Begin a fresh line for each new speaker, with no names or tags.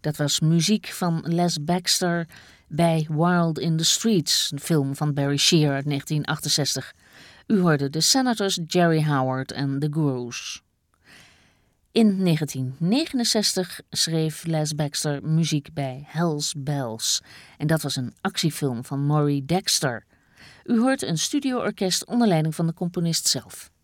Dat was muziek van Les Baxter bij Wild in the Streets, een film van Barry Shear uit 1968. U hoorde de Senators, Jerry Howard en The Gurus. In 1969 schreef Les Baxter muziek bij Hell's Bells. En dat was een actiefilm van Maury Dexter. U hoort een studioorkest onder leiding van de componist zelf.